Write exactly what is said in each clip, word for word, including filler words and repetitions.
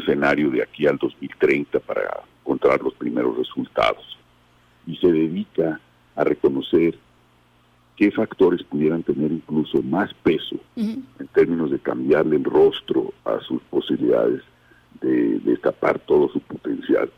escenario de aquí al dos mil treinta para encontrar los primeros resultados. Y se dedica a reconocer qué factores pudieran tener incluso más peso uh-huh. en términos de cambiarle el rostro a sus posibilidades de, de destapar todo su potencial.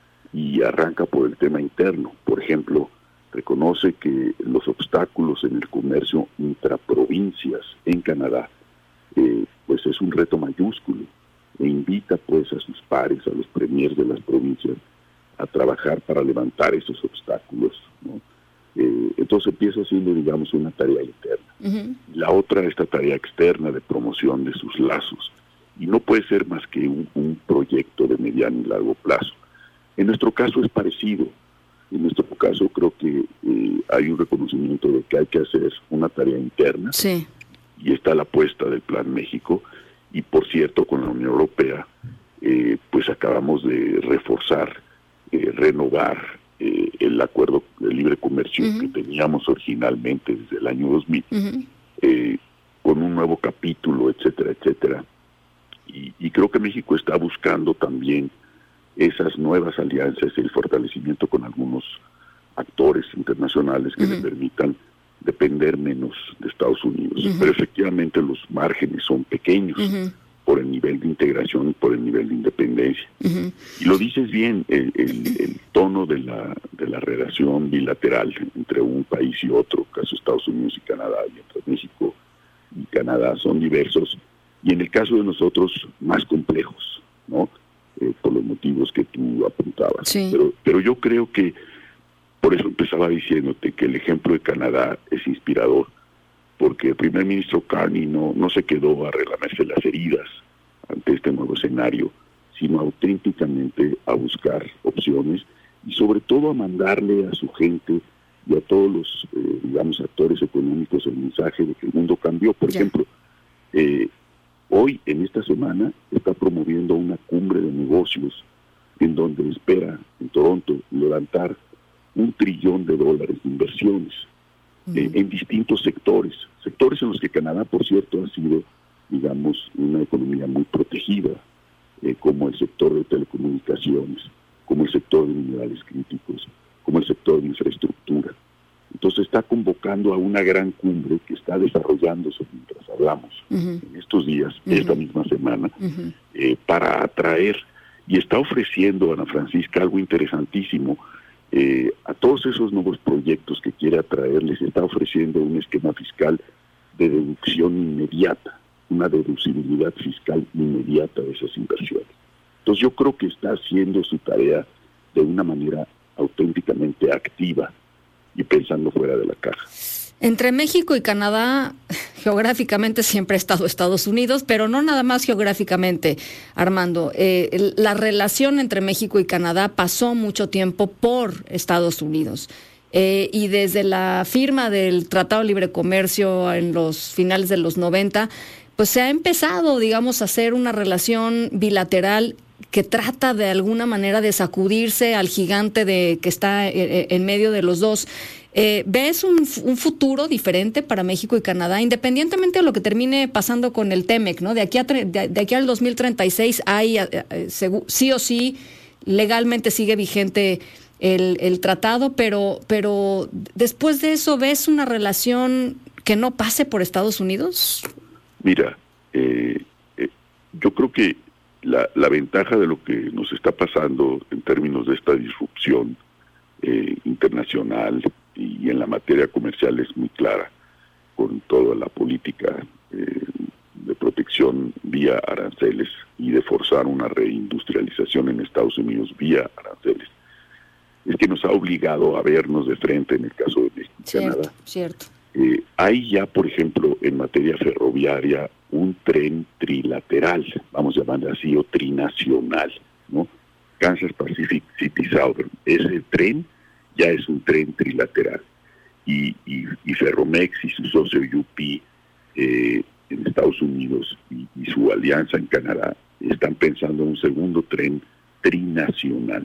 Y arranca por el tema interno. Por ejemplo, reconoce que los obstáculos en el comercio intraprovincias en Canadá eh, pues es un reto mayúsculo, e invita pues a sus pares, a los premiers de las provincias, a trabajar para levantar esos obstáculos, ¿no? Eh, entonces empieza siendo, digamos, una tarea interna. Uh-huh. La otra, esta tarea externa de promoción de sus lazos, y no puede ser más que un, un proyecto de mediano y largo plazo. En nuestro caso es parecido. En nuestro caso creo que eh, hay un reconocimiento de que hay que hacer una tarea interna, sí. y está la apuesta del Plan México, y por cierto con la Unión Europea eh, pues acabamos de reforzar, eh, renovar eh, el acuerdo de libre comercio uh-huh. que teníamos originalmente desde el año dos mil, uh-huh. eh, con un nuevo capítulo, etcétera, etcétera, y, y creo que México está buscando también esas nuevas alianzas y el fortalecimiento con algunos actores internacionales que uh-huh. le permitan depender menos de Estados Unidos. Uh-huh. Pero efectivamente los márgenes son pequeños uh-huh. por el nivel de integración y por el nivel de independencia. Uh-huh. Y lo dices bien, el, el, el tono de la, de la relación bilateral entre un país y otro, caso Estados Unidos y Canadá, y entre México y Canadá, son diversos, y en el caso de nosotros más complejos, ¿no? Eh, por los motivos que tú apuntabas. Sí. Pero, pero yo creo que, por eso empezaba diciéndote que el ejemplo de Canadá es inspirador, porque el primer ministro Carney no, no se quedó a relamerse las heridas ante este nuevo escenario, sino auténticamente a buscar opciones y sobre todo a mandarle a su gente y a todos los, eh, digamos, actores económicos el mensaje de que el mundo cambió. Por ya. ejemplo, eh, hoy, en esta semana, está promoviendo una cumbre de negocios en donde espera, en Toronto, levantar un trillón de dólares de inversiones uh-huh. eh, en distintos sectores, sectores en los que Canadá, por cierto, ha sido, digamos, una economía muy protegida, eh, como el sector de telecomunicaciones, como el sector de minerales críticos, como el sector de infraestructura. Entonces está convocando a una gran cumbre que está desarrollándose mientras hablamos uh-huh. en estos días, uh-huh. esta misma semana, uh-huh. eh, para atraer, y está ofreciendo, Ana Francisca, algo interesantísimo, eh, a todos esos nuevos proyectos que quiere atraer, les está ofreciendo un esquema fiscal de deducción inmediata, una deducibilidad fiscal inmediata de esas inversiones. Entonces yo creo que está haciendo su tarea de una manera auténticamente activa y pensando fuera de la caja. Entre México y Canadá, geográficamente siempre ha estado Estados Unidos, pero no nada más geográficamente, Armando. Eh, la relación entre México y Canadá pasó mucho tiempo por Estados Unidos. Eh, y desde la firma del Tratado de Libre Comercio en los finales de los noventa, pues se ha empezado, digamos, a hacer una relación bilateral que trata de alguna manera de sacudirse al gigante de que está en, en medio de los dos. Eh, ¿Ves un, un futuro diferente para México y Canadá, independientemente de lo que termine pasando con el TEMEC, ¿no? De aquí a de, de aquí al dos mil treinta y seis hay eh, segu, sí o sí legalmente sigue vigente el, el tratado, pero pero después de eso, ¿ves una relación que no pase por Estados Unidos? Mira, eh, eh, yo creo que la, la ventaja de lo que nos está pasando en términos de esta disrupción eh, internacional y en la materia comercial es muy clara, con toda la política eh, de protección vía aranceles y de forzar una reindustrialización en Estados Unidos vía aranceles. Es que nos ha obligado a vernos de frente en el caso de México y cierto, Canadá. Cierto. Eh, hay ya, por ejemplo, en materia ferroviaria, un tren trilateral, vamos a llamarle así, o trinacional, ¿no? Kansas Pacific City Southern. Ese tren ya es un tren trilateral. Y, y, y Ferromex y su socio U P eh, en Estados Unidos y, y su alianza en Canadá están pensando en un segundo tren trinacional.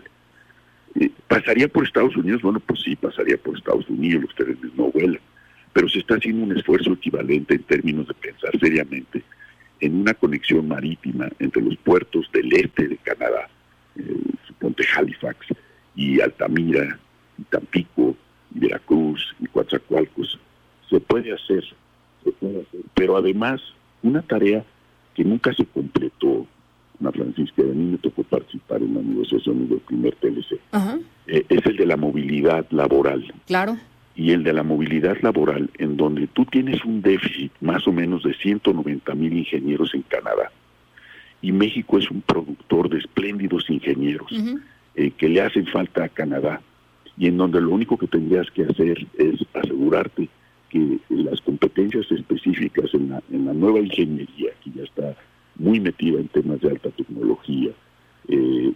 Eh, ¿Pasaría por Estados Unidos? Bueno, pues sí, pasaría por Estados Unidos, los trenes no vuelan. Pero se está haciendo un esfuerzo equivalente en términos de pensar seriamente en una conexión marítima entre los puertos del este de Canadá, eh, suponte Halifax, y Altamira, y Tampico, y Veracruz, y Coatzacoalcos, se puede hacer, se puede hacer, pero además una tarea que nunca se completó, Ana Francisca, a mí me tocó participar en la negociación del primer T L C, uh-huh. eh, es el de la movilidad laboral. Claro. Y el de la movilidad laboral, en donde tú tienes un déficit más o menos de ciento noventa mil ingenieros en Canadá, y México es un productor de espléndidos ingenieros uh-huh. eh, que le hacen falta a Canadá, y en donde lo único que tendrías que hacer es asegurarte que las competencias específicas en la, en la nueva ingeniería, que ya está muy metida en temas de alta tecnología, eh,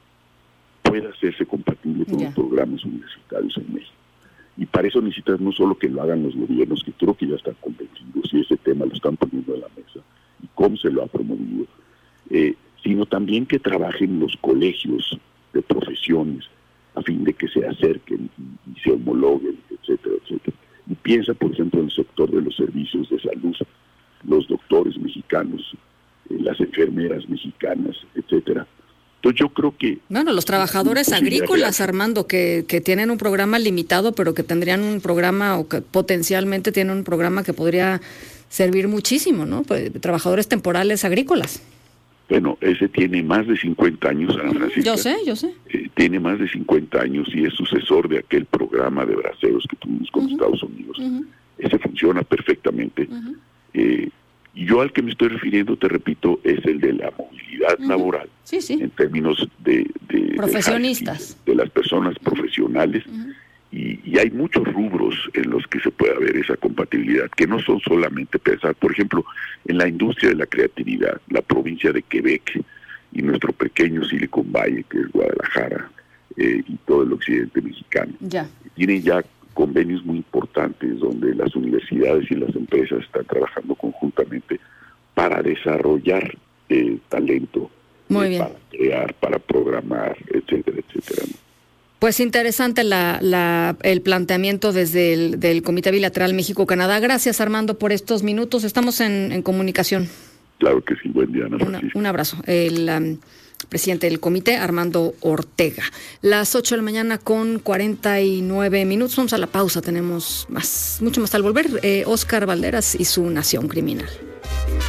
pueda hacerse compatible con yeah. los programas universitarios en México. Y para eso necesitas no solo que lo hagan los gobiernos, que creo que ya están convencidos y ese tema lo están poniendo en la mesa, y cómo se lo ha promovido, eh, sino también que trabajen los colegios de profesiones a fin de que se acerquen y, y se homologuen, etcétera, etcétera. Y piensa, por ejemplo, en el sector de los servicios de salud, los doctores mexicanos, eh, las enfermeras mexicanas, etcétera. Entonces yo creo que... Bueno, los trabajadores agrícolas, Armando, que, que tienen un programa limitado, pero que tendrían un programa, o que potencialmente tienen un programa que podría servir muchísimo, ¿no? Pues, trabajadores temporales agrícolas. Bueno, ese tiene más de cincuenta años, Ana Francisca. Yo sé, yo sé. Eh, tiene más de cincuenta años y es sucesor de aquel programa de braceros que tuvimos con uh-huh. Estados Unidos. Uh-huh. Ese funciona perfectamente. Uh-huh. Eh, y yo al que me estoy refiriendo, te repito, es el de la movilidad uh-huh. laboral. Sí, sí. En términos de... de profesionistas. De, de las personas profesionales. Uh-huh. Y, y hay muchos rubros en los que se puede ver esa compatibilidad, que no son solamente pensar, por ejemplo, en la industria de la creatividad, la provincia de Quebec y nuestro pequeño Silicon Valley, que es Guadalajara, eh, y todo el occidente mexicano. Ya. Tienen ya convenios muy importantes donde las universidades y las empresas están trabajando conjuntamente para desarrollar eh, talento, muy eh, bien. para crear, para programar, etcétera, etcétera, ¿no? Pues interesante la, la, el planteamiento desde el del Comité Bilateral México-Canadá. Gracias, Armando, por estos minutos. Estamos en, en comunicación. Claro que sí. Buen día, Ana Francisca. Un abrazo. El um, presidente del comité, Armando Ortega. Las ocho de la mañana con cuarenta y nueve minutos. Vamos a la pausa. Tenemos más, mucho más al volver. Eh, Óscar Valderas y su Nación Criminal.